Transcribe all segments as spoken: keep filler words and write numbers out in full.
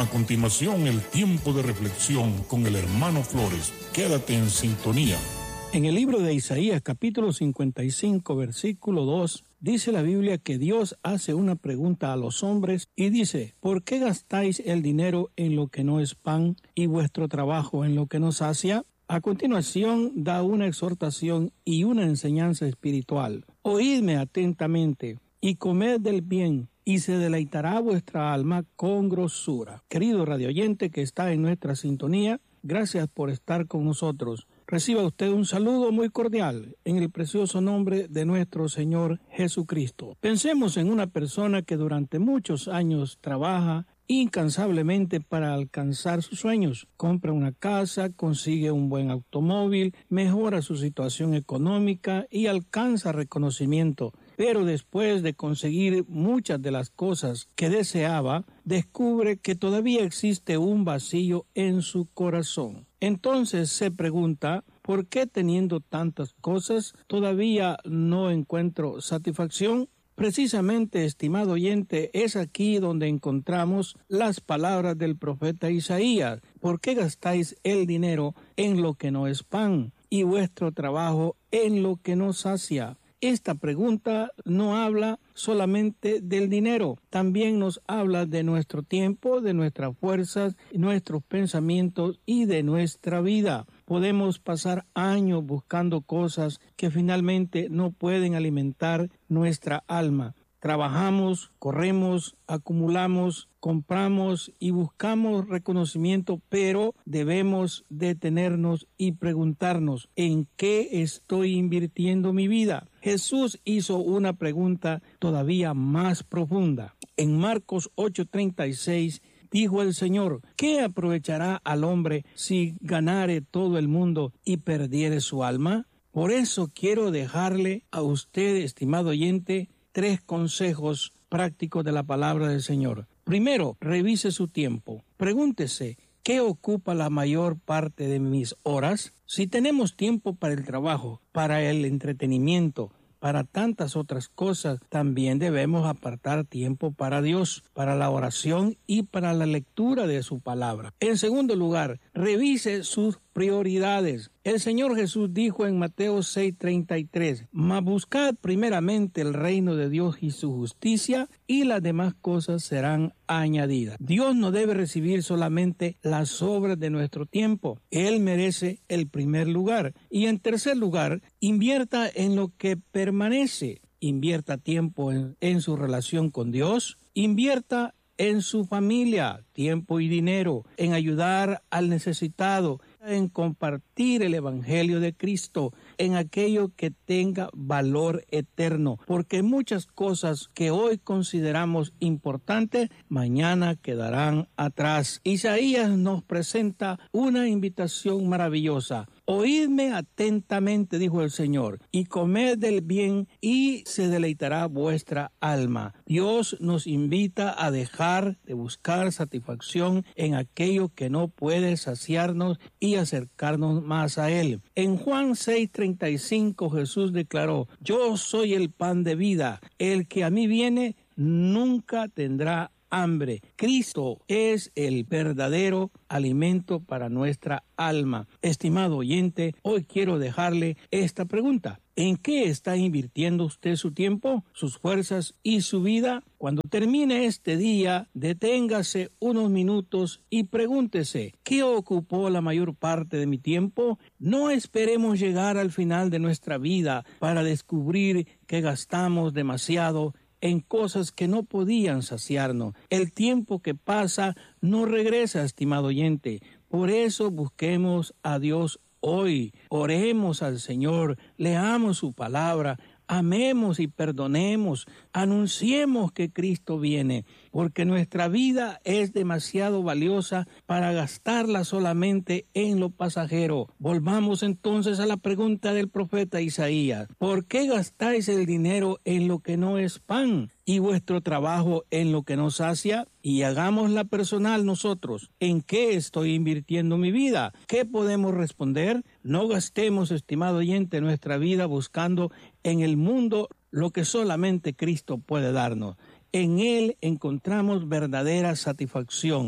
A continuación, el tiempo de reflexión con el hermano Flores. Quédate en sintonía. En el libro de Isaías, capítulo cincuenta y cinco, versículo dos, dice la Biblia que Dios hace una pregunta a los hombres y dice: ¿por qué gastáis el dinero en lo que no es pan y vuestro trabajo en lo que no sacia? A continuación da una exhortación y una enseñanza espiritual. Oídme atentamente y comed del bien, y se deleitará vuestra alma con grosura. Querido radioyente que está en nuestra sintonía, gracias por estar con nosotros. Reciba usted un saludo muy cordial en el precioso nombre de nuestro Señor Jesucristo. Pensemos en una persona que durante muchos años trabaja incansablemente para alcanzar sus sueños. Compra una casa, consigue un buen automóvil, mejora su situación económica y alcanza reconocimiento. Pero después de conseguir muchas de las cosas que deseaba, descubre que todavía existe un vacío en su corazón. Entonces se pregunta: ¿por qué teniendo tantas cosas todavía no encuentro satisfacción? Precisamente, estimado oyente, es aquí donde encontramos las palabras del profeta Isaías. ¿Por qué gastáis el dinero en lo que no es pan y vuestro trabajo en lo que no sacia? Esta pregunta no habla solamente del dinero, también nos habla de nuestro tiempo, de nuestras fuerzas, nuestros pensamientos y de nuestra vida. Podemos pasar años buscando cosas que finalmente no pueden alimentar nuestra alma. Trabajamos, corremos, acumulamos, compramos y buscamos reconocimiento, pero debemos detenernos y preguntarnos: ¿en qué estoy invirtiendo mi vida? Jesús hizo una pregunta todavía más profunda. En Marcos ocho treinta y seis dijo el Señor: ¿qué aprovechará al hombre si ganare todo el mundo y perdiere su alma? Por eso quiero dejarle a usted, estimado oyente, tres consejos prácticos de la palabra del Señor. Primero, revise su tiempo. Pregúntese: ¿qué ocupa la mayor parte de mis horas? Si tenemos tiempo para el trabajo, para el entretenimiento, para tantas otras cosas, también debemos apartar tiempo para Dios, para la oración y para la lectura de su palabra. En segundo lugar, revise sus prioridades. El Señor Jesús dijo en Mateo seis treinta y tres: mas buscad primeramente el reino de Dios y su justicia, y las demás cosas serán añadidas. Dios no debe recibir solamente las obras de nuestro tiempo. Él merece el primer lugar. Y en tercer lugar, invierta en lo que permanece. Invierta tiempo en, en su relación con Dios. Invierta en su familia, tiempo y dinero, en ayudar al necesitado, en compartir el Evangelio de Cristo, en aquello que tenga valor eterno, porque muchas cosas que hoy consideramos importantes, mañana quedarán atrás. Isaías nos presenta una invitación maravillosa. Oídme atentamente, dijo el Señor, y comed del bien, y se deleitará vuestra alma. Dios nos invita a dejar de buscar satisfacción en aquello que no puede saciarnos y acercarnos más a Él. En Juan seis treinta y cinco Jesús declaró: yo soy el pan de vida, el que a mí viene nunca tendrá hambre. Cristo es el verdadero alimento para nuestra alma. Estimado oyente, hoy quiero dejarle esta pregunta: ¿en qué está invirtiendo usted su tiempo, sus fuerzas y su vida? Cuando termine este día, deténgase unos minutos y pregúntese: ¿qué ocupó la mayor parte de mi tiempo? No esperemos llegar al final de nuestra vida para descubrir que gastamos demasiado en cosas que no podían saciarnos. El tiempo que pasa no regresa, estimado oyente. Por eso busquemos a Dios hoy. Oremos al Señor, leamos su palabra, amemos y perdonemos, anunciemos que Cristo viene, porque nuestra vida es demasiado valiosa para gastarla solamente en lo pasajero. Volvamos entonces a la pregunta del profeta Isaías: ¿por qué gastáis el dinero en lo que no es pan y vuestro trabajo en lo que no sacia? Y hagámosla personal nosotros. ¿En qué estoy invirtiendo mi vida? ¿Qué podemos responder? No gastemos, estimado oyente, nuestra vida buscando en el mundo lo que solamente Cristo puede darnos. En Él encontramos verdadera satisfacción.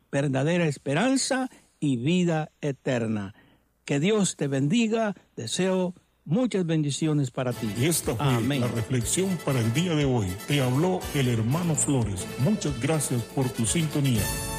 verdadera esperanza y vida eterna. Que Dios te bendiga. Deseo muchas bendiciones para ti. Y esta fue Amén. la reflexión para el día de hoy. Te habló el hermano Flores. Muchas gracias por tu sintonía.